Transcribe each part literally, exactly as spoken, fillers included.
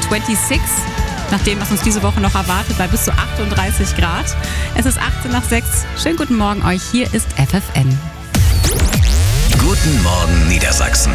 sechsundzwanzig. Nach dem, was uns diese Woche noch erwartet, bei bis zu achtunddreißig Grad. Es ist achtzehn nach sechs. Schönen guten Morgen euch. Hier ist F F N. Guten Morgen Niedersachsen.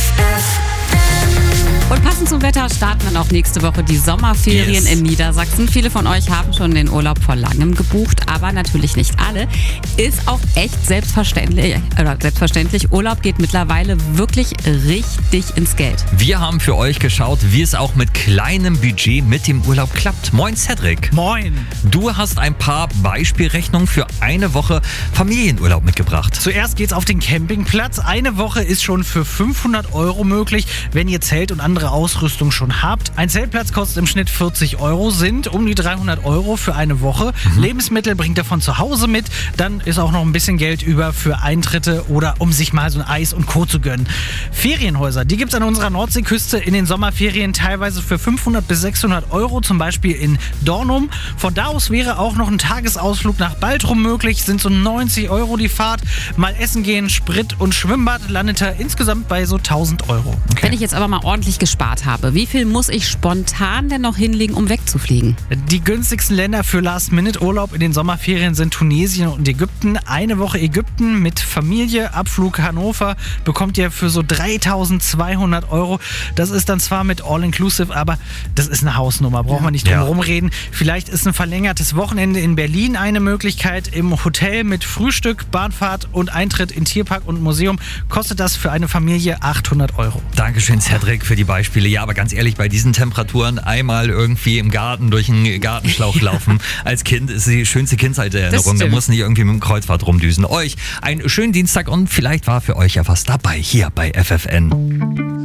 Und passend zum Wetter starten dann auch nächste Woche die Sommerferien Yes. in Niedersachsen. Viele von euch haben schon den Urlaub vor langem gebucht, aber natürlich nicht alle. Ist auch echt selbstverständlich, oder selbstverständlich. Urlaub geht mittlerweile wirklich richtig ins Geld. Wir haben für euch geschaut, wie es auch mit kleinem Budget mit dem Urlaub klappt. Moin Cedric. Moin. Du hast ein paar Beispielrechnungen für eine Woche Familienurlaub mitgebracht. Zuerst geht's auf den Campingplatz. Eine Woche ist schon für fünfhundert Euro möglich, wenn ihr Zelt und andere Ausrüstung schon habt. Ein Zeltplatz kostet im Schnitt vierzig Euro, sind um die dreihundert Euro für eine Woche. Mhm. Lebensmittel bringt ihr von zu Hause mit. Dann ist auch noch ein bisschen Geld über für Eintritte oder um sich mal so ein Eis und Co. zu gönnen. Ferienhäuser, die gibt's an unserer Nordseeküste in den Sommerferien teilweise für fünfhundert bis sechshundert Euro, zum Beispiel in Dornum. Von da aus wäre auch noch ein Tagesausflug nach Baltrum möglich, sind so neunzig Euro die Fahrt. Mal essen gehen, Sprit und Schwimmbad landet er insgesamt bei so tausend Euro. Okay. Wenn ich jetzt aber mal ordentlich gespart habe, wie viel muss ich spontan denn noch hinlegen, um wegzufliegen? Die günstigsten Länder für Last-Minute-Urlaub in den Sommerferien sind Tunesien und Ägypten. Eine Woche Ägypten mit Familie, Abflug Hannover bekommt ihr für so dreitausendzweihundert Euro. Das ist dann zwar mit All-Inclusive, aber das ist eine Hausnummer, braucht man nicht drum Ja. herum reden. Vielleicht ist ein verlängertes Wochenende in Berlin eine Möglichkeit. Im Hotel mit Frühstück, Bahnfahrt und Eintritt in Tierpark und Museum kostet das für eine Familie achthundert Euro. Dankeschön Cedric für die Beispiele. Ja, aber ganz ehrlich, bei diesen Temperaturen einmal irgendwie im Garten durch einen Gartenschlauch laufen als Kind ist die schönste Kindheitserinnerung. Da muss nicht irgendwie mit dem Kreuzfahrt rumdüsen. Euch einen schönen Dienstag und vielleicht war für euch ja was dabei hier bei F F N.